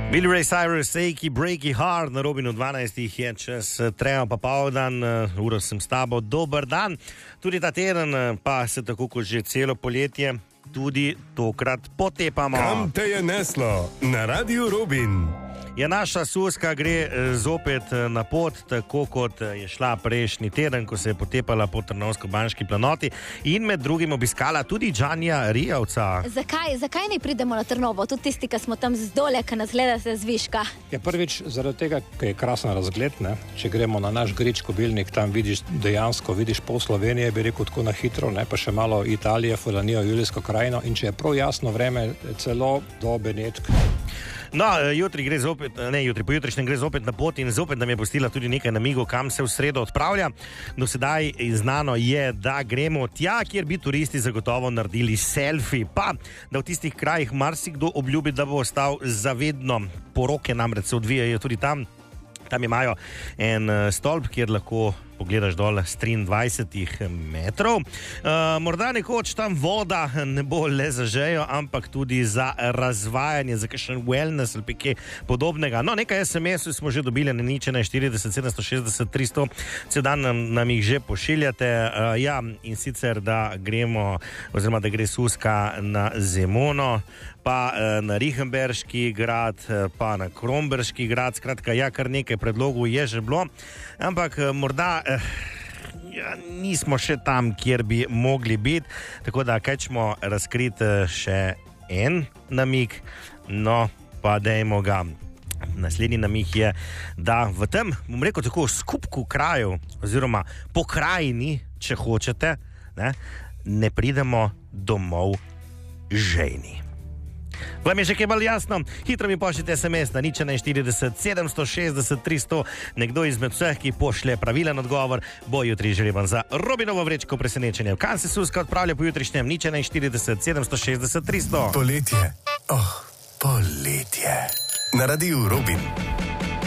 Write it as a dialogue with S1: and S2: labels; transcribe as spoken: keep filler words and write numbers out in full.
S1: Billy Ray Cyrus, Achy Breaky Heart, na Robinu dvanajstih je čez trejo pa poldan, uro sem s tabo, dober dan. Tudi ta teden pa se tako kot že celo poletje tudi tokrat potepamo.
S2: Kam te je neslo? Na Radiu Robin.
S1: Ja, naša Suska gre zopet na pot, tako kot je šla prejšnji teden, ko se je potepala po Trnovsko-Banški planoti in med drugim obiskala tudi Džanja Rijavca.
S3: Zakaj, zakaj ne pridemo na Trnovo, tudi tisti, ki smo tam zdolje, ki nas gledate z viška?
S4: Ja, prvič zaradi tega, ker je krasen razgled, ne? Če gremo na naš Grič kobilnik, tam vidiš dejansko, vidiš pol Slovenije, bi rekel tako na hitro, ne? Pa še malo Italije, Furlanijo, Julijsko krajino in če je prav jasno vreme, celo do Benetk.
S1: No, jutri gre zopet, ne, jutri pojutrišnjem gre zopet na pot in zopet nam je postila tudi nekaj namigov, kam se v sredo odpravlja. Do sedaj znano je, da gremo tja, kjer bi turisti zagotovo naredili selfie, pa da v tistih krajih marsikdo obljubi, da bo ostal zavedno. Poroke namreč se odvijajo tudi tam. Tam imajo en stolp, kjer lahko pogledaš dol s triindvajsetih metrov. Uh, morda nekoč tam voda ne bo le za žejo, ampak tudi za razvajanje, za kakšen wellness ali kaj podobnega. No, nekaj es em esov smo že dobili na nič ena štirideset sedemsto šestdeset tristo, cel dan nam, nam jih že pošiljate. Uh, ja, in sicer, da gremo, oziroma da gre Suska na Zemono, pa uh, na Rihemberški grad, uh, pa na Kromberški grad. Skratka, ja, kar nekaj predlogov je že bilo, ampak uh, morda Ja, nismo še tam, kjer bi mogli biti, tako da kaj ćemo razkriti še en namig, no pa dajmo ga. Naslednji namig je, da v tem, bom rekel tako, skupku krajev, oziroma pokrajini, če hočete, ne, ne pridemo domov žejni. Vam je še kaj bolj jasno? Hitro mi pošljite es em es na nič ena štirideset sedemsto šestdeset tristo. Nekdo izmed vseh, ki pošlje pravilen odgovor, bo jutri žreben za Robinovo vrečko presenečenja. Kam se Suska odpravlja po jutrišnjem? nič ena štirideset sedemsto šestdeset tristo.
S2: Poletje. Oh, poletje. Na Radiu Robin.